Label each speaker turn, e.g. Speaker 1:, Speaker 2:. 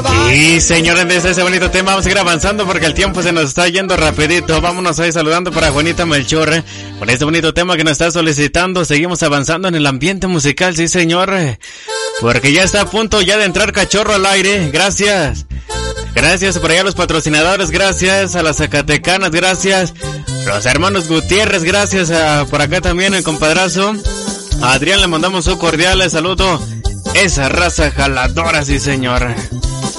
Speaker 1: Y señores, desde ese bonito tema vamos a ir avanzando porque el tiempo se nos está yendo rapidito. Vámonos ahí saludando para Juanita Melchor con este bonito tema que nos está solicitando. Seguimos avanzando en el ambiente musical, sí señor, porque ya está a punto ya de entrar Cachorro al aire. Gracias. Gracias por allá a los patrocinadores, gracias a las Zacatecanas, gracias los hermanos Gutiérrez, gracias por acá también el compadrazo a Adrián le mandamos un cordial saludo. Esa raza jaladora, sí señor.